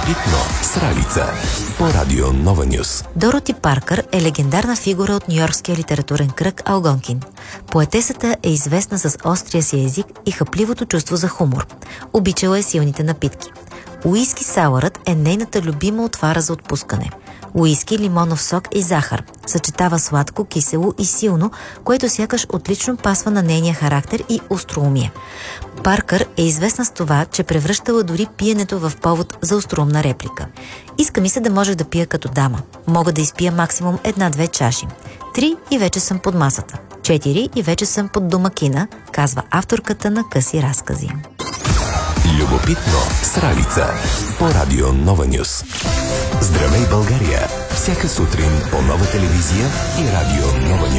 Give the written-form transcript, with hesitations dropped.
Любопитно с Ралица по Радио Нова Нюс. Дороти Паркър е легендарна фигура от нюйоркския литературен кръг Алгонкин. Поетесата е известна с острия си език и хапливото чувство за хумор. Обичала е силните напитки. Уиски сауърът е нейната любима отвара за отпускане. Уиски, лимонов сок и захар. Съчетава сладко, кисело и силно, което сякаш отлично пасва на нейния характер и остроумие. Паркър е известна с това, че превръщала дори пиенето в повод за остроумна реплика. Иска ми се да можеш да пия като дама. Мога да изпия максимум 1-2 чаши. 3 и вече съм под масата. 4 и вече съм под домакина, казва авторката на къси разкази. Любопитно с Ралица по Радио Нова Нюс. Здравей, България! Всяка сутрин по Нова телевизия и Радио Нова Нюс.